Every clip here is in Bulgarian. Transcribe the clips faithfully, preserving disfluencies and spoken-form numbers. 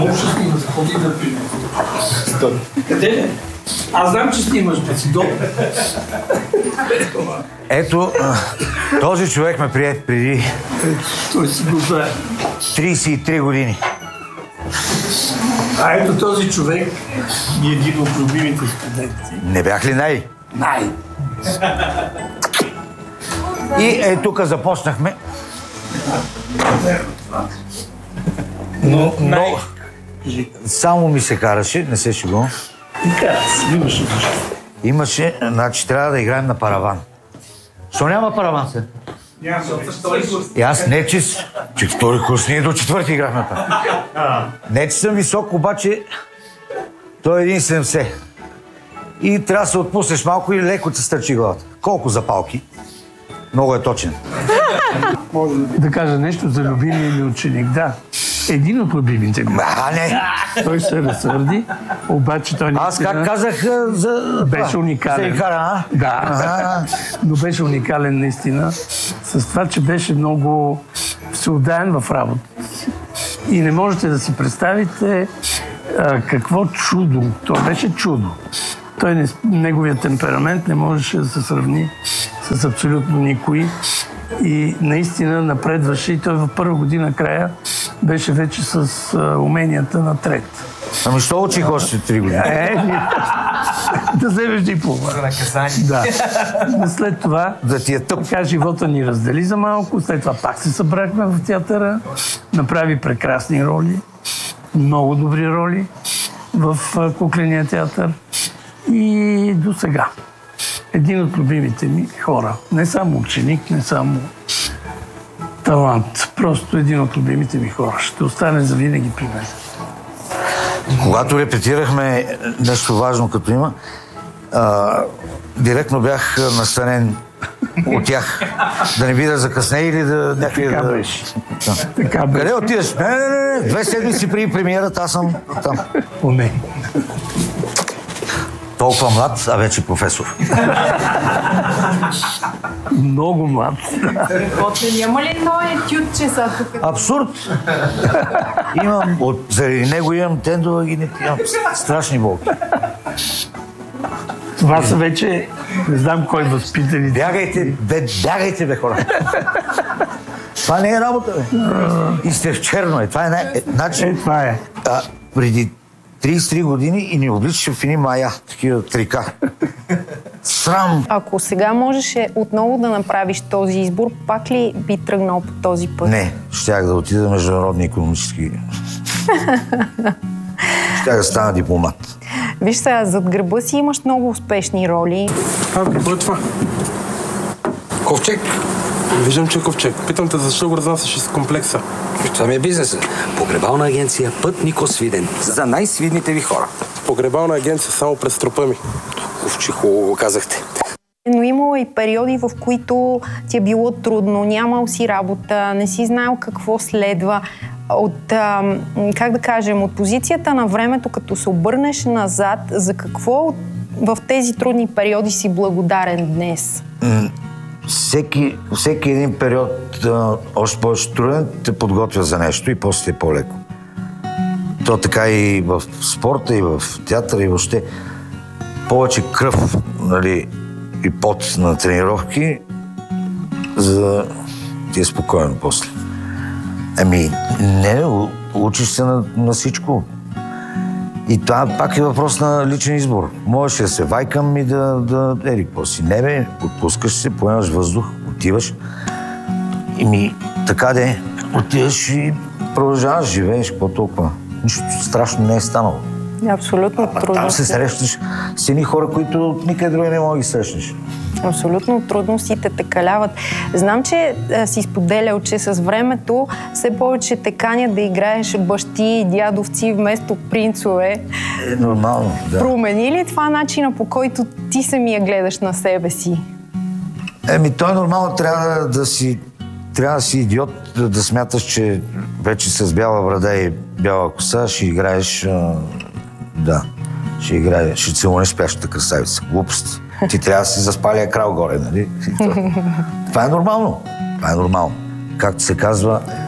Много ще снима, ходи да пише. Къде е? Аз знам, че снимаш, да си долу. Ето, този човек ме прие преди Той си го знае. трийсет и три години. А ето този човек е един от любимите студенти. Не бях ли най? Най. И е, тук започнахме. Но, Но само ми се караше, не се шегувам. Така, снимаше защо. Имаше, значи трябва да играем на параван. Що няма параван се? Няма, втори курс. И аз не че, че втори курс, ние до четвърти играхме там. Не че съм висок, обаче той е един седемдесет. И трябва да се отпуснеш малко и леко ти стърчи главата. Колко запалки? Много е точен. Да кажа нещо за любимия ми ученик. Да, един от любимите ми. А, не! Той се разсърди, обаче той Аз как казах за... беше уникален. За Икара, а? Да, А-а. но беше уникален наистина. С това, че беше много всеотдаен в работата си. И не можете да си представите а, какво чудо. Това беше чудо. Той не, неговият темперамент не можеше да се сравни с абсолютно никой. И наистина напредваше и той в първа година края беше вече с а, уменията на трет. Ами що учих още три години? Е, да вземеш диплома. За наказание. Да. Но след това, Да ти е тъп. така живота ни раздели за малко, след това пак се събрахме в театъра, направи прекрасни роли, много добри роли в а, кукления театър и до сега. Един от любимите ми хора. Не само ученик, не само талант. Просто един от любимите ми хора. Ще остане завинаги при мен. Когато репетирахме нещо важно като има, а, директно бях настанен от тях. Да не би да закъсне или да някакви... Така да... беше. Да. Така беше. Къде отидеш? Не, не, не, не. Две седмици преди премиерата, аз съм там. О, не. Толкова млад, а вече професор. Много млад. После няма ли той етюдче са тук? Абсурд! Имам, от, заради него имам тендова и не имам страшни болки. Това са вече, не знам кой възпитали. Бягайте, бе, бягайте, бе, хора. Това не е работа, бе. И сте в черно, е. Това е най... Е, значи, Е, това е. а, преди трийсет и три години и ни обличаше в едни мая, такива трика. Срам! Ако сега можеше отново да направиш този избор, пак ли би тръгнал по този път? Не, щях да отида международни икономически. Щях да стана дипломат. Виж сега, зад гърба си имаш много успешни роли. А, какво е това? Ковчег. Виждам, че е ковчег. Питам те, защо го разнасяш из комплекса? Това ми е бизнеса. Погребална агенция Пътнико Свиден. За най-свидните ви хора. Погребална агенция само през трупа ми. Уф, че хубаво го казахте. Но имало и периоди, в които ти е било трудно, нямал си работа, не си знаел какво следва. От, а, как да кажем, от позицията на времето, като се обърнеш назад, за какво в тези трудни периоди си благодарен днес? Всеки, всеки един период, а, още повече труден, те подготвя за нещо и после е по-леко. То така и в спорта, и в театъра, и въобще повече кръв, нали, и пот на тренировки, за да ти е спокойно после. Ами, не, учиш се на, на всичко. И това пак е въпрос на личен избор. Можеш да се вайкам и да, да ери какво си. Не бе, отпускаш се, поемаш въздух, отиваш. И ми, така де, отиваш и продължаваш, живееш, какво толкова. Нищо страшно не е станало. Абсолютно трудно. Там се срещаш с едни хора, които никъде други не мога да ги срещнеш. Абсолютно трудностите те каляват. Знам, че а, си споделял, че с времето все повече те канят да играеш бащи и дядовци вместо принцове. Е нормално, да. Промени ли това начина, по който ти самия гледаш на себе си? Еми, той е нормално, трябва да си, трябва да си идиот, да, да смяташ, че вече с бяла брада и бяла коса ще играеш, а, да, ще играеш, ще целунеш спящата красавица. Глупости. Ти трябва да си заспалия крал горе, нали? Това е нормално. Това е нормално. Както се казва,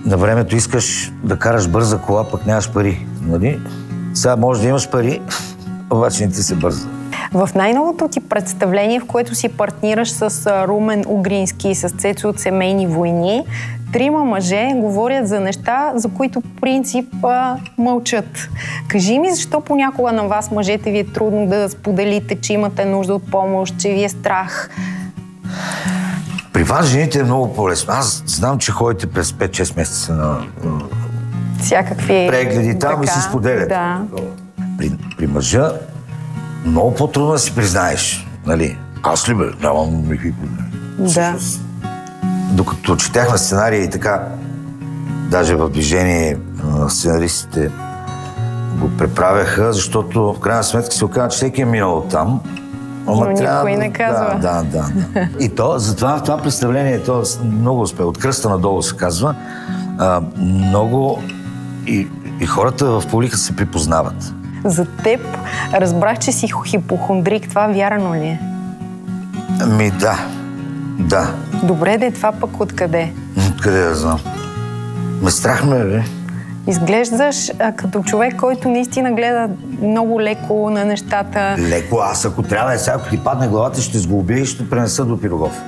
на времето искаш да караш бърза кола, пък нямаш пари. Нали? Сега може да имаш пари, обаче не ти се бърза. В най-новото ти представление, в което си партнираш с Румен Угрински и с Цецо от Семейни войни, трима мъже говорят за неща, за които по принцип а, мълчат. Кажи ми, защо понякога на вас, мъжете, ви е трудно да споделите, че имате нужда от помощ, че ви е страх? При вас жените е много по-лесно. Аз знам, че ходите през пет-шест месеца на всякакви прегледи там и си споделят. Да. При, при мъжа много по-трудно да си признаеш. Нали? Аз ли бе? Нямам никакви проблеми. Да. Докато четях на сценария и така, даже в движение сценаристите го преправяха, защото в крайна сметка се оказа, че всеки е минал там. Но никой не казва. Да, да, да. И то, затова в това представление, то много успе. От кръста надолу се казва. А, много и, и хората в публика се припознават. За теб разбрах, че си хипохондрик. Това вярно ли е? Ами да. Да. Добре, де, това пък откъде? Откъде да знам? Ме страх ме, бе. Изглеждаш а, като човек, който наистина гледа много леко на нещата. Леко, аз ако трябва, сега ако ти падне главата, ще сглобя и ще пренеса до Пирогов.